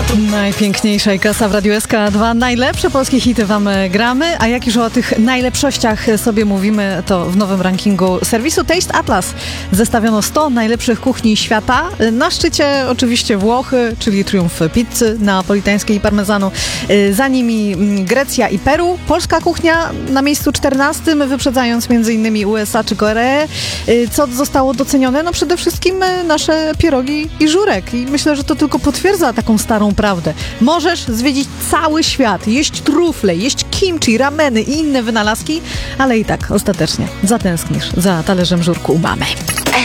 Najpiękniejsza i klasa w Radiu SK2. Najlepsze polskie hity wam gramy, a jak już o tych najlepszościach sobie mówimy, to w nowym rankingu serwisu Taste Atlas zestawiono 100 najlepszych kuchni świata. Na szczycie oczywiście Włochy, czyli triumf pizzy napolitańskiej i parmezanu. Za nimi Grecja i Peru. Polska kuchnia na miejscu 14, wyprzedzając m.in. USA czy Koreę. Co zostało docenione? No przede wszystkim nasze pierogi i żurek. I myślę, że to tylko potwierdza taką starą prawdę. Możesz zwiedzić cały świat, jeść trufle, jeść kimchi, rameny i inne wynalazki, ale i tak ostatecznie zatęsknisz za talerzem żurku u mamy.